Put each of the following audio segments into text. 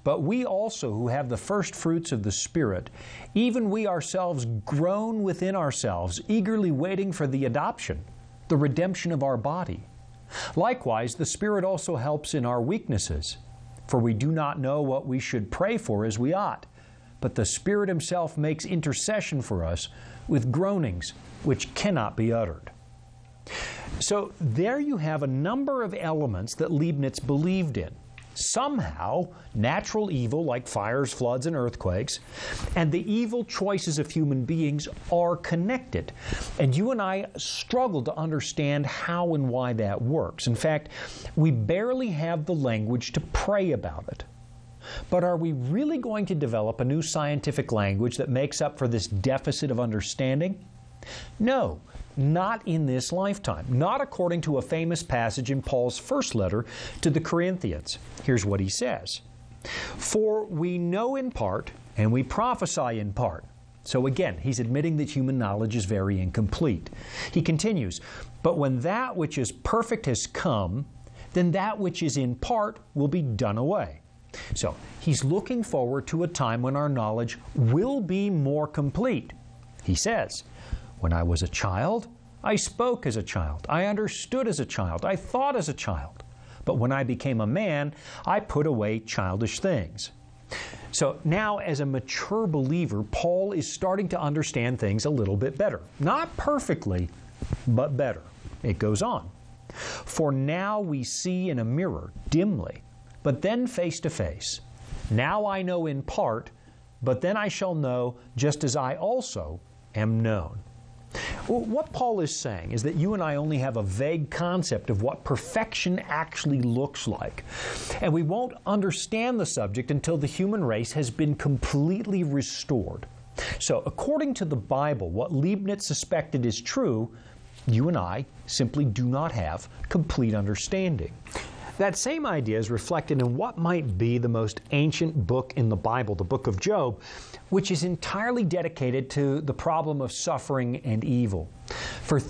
but we also who have the first fruits of the Spirit, even we ourselves groan within ourselves, eagerly waiting for the adoption, the redemption of our body. Likewise, the Spirit also helps in our weaknesses, for we do not know what we should pray for as we ought, but the Spirit Himself makes intercession for us with groanings which cannot be uttered. So there you have a number of elements that Leibniz believed in. Somehow, natural evil like fires, floods, and earthquakes, and the evil choices of human beings are connected. And you and I struggle to understand how and why that works. In fact, we barely have the language to pray about it. But are we really going to develop a new scientific language that makes up for this deficit of understanding? No, not in this lifetime. Not according to a famous passage in Paul's first letter to the Corinthians. Here's what he says. For we know in part, and we prophesy in part. So again, he's admitting that human knowledge is very incomplete. He continues, but when that which is perfect has come, then that which is in part will be done away. So he's looking forward to a time when our knowledge will be more complete. He says, when I was a child, I spoke as a child. I understood as a child. I thought as a child. But when I became a man, I put away childish things. So now, as a mature believer, Paul is starting to understand things a little bit better. Not perfectly, but better. It goes on. For now we see in a mirror, dimly, but then face to face. Now I know in part, but then I shall know just as I also am known. Well, what Paul is saying is that you and I only have a vague concept of what perfection actually looks like. And we won't understand the subject until the human race has been completely restored. So, according to the Bible, what Leibniz suspected is true, you and I simply do not have complete understanding. That same idea is reflected in what might be the most ancient book in the Bible, the book of Job, which is entirely dedicated to the problem of suffering and evil. For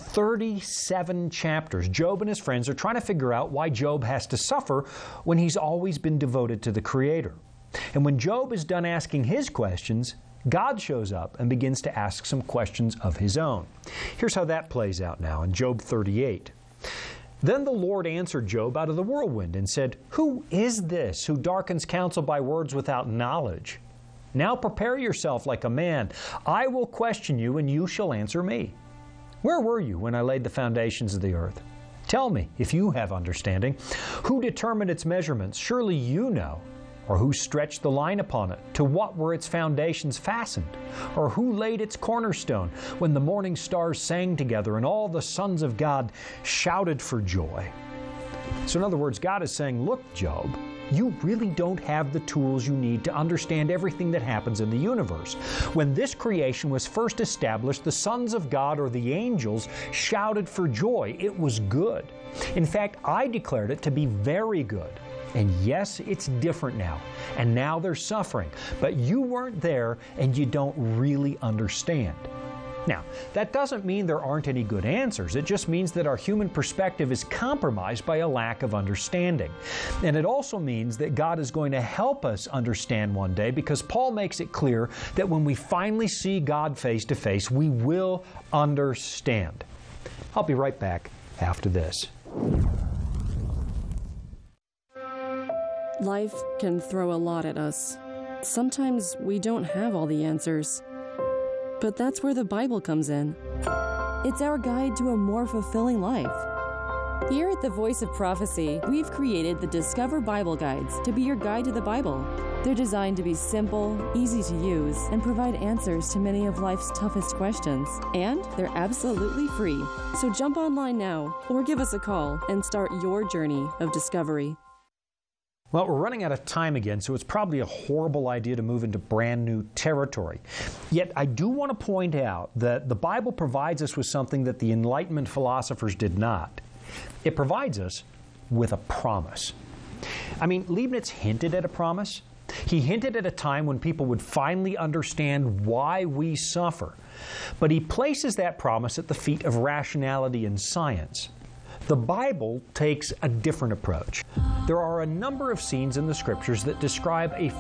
37 chapters, Job and his friends are trying to figure out why Job has to suffer when he's always been devoted to the Creator. And when Job is done asking his questions, God shows up and begins to ask some questions of His own. Here's how that plays out now in Job 38. Then the Lord answered Job out of the whirlwind and said, Who is this who darkens counsel by words without knowledge? Now prepare yourself like a man. I will question you, and you shall answer me. Where were you when I laid the foundations of the earth? Tell me, if you have understanding. Who determined its measurements? Surely you know. Or who stretched the line upon it? To what were its foundations fastened? Or who laid its cornerstone when the morning stars sang together and all the sons of God shouted for joy? So in other words, God is saying, look, Job, you really don't have the tools you need to understand everything that happens in the universe. When this creation was first established, the sons of God, or the angels, shouted for joy. It was good. In fact, I declared it to be very good. And yes, it's different now. And now they're suffering. But you weren't there, and you don't really understand. Now, that doesn't mean there aren't any good answers. It just means that our human perspective is compromised by a lack of understanding. And it also means that God is going to help us understand one day, because Paul makes it clear that when we finally see God face to face, we will understand. I'll be right back after this. Life can throw a lot at us. Sometimes we don't have all the answers. But that's where the Bible comes in. It's our guide to a more fulfilling life. Here at the Voice of Prophecy, we've created the Discover Bible Guides to be your guide to the Bible. They're designed to be simple, easy to use, and provide answers to many of life's toughest questions. And they're absolutely free. So jump online now, or give us a call and start your journey of discovery. Well, we're running out of time again, so it's probably a horrible idea to move into brand new territory. Yet I do want to point out that the Bible provides us with something that the Enlightenment philosophers did not. It provides us with a promise. I mean, Leibniz hinted at a promise. He hinted at a time when people would finally understand why we suffer. But he places that promise at the feet of rationality and science. The Bible takes a different approach. There are a number of scenes in the Scriptures that describe a